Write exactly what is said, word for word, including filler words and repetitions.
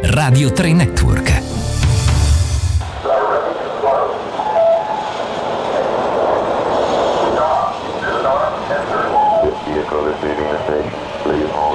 Radio tre Network. This vehicle is leaving the station. Please hold.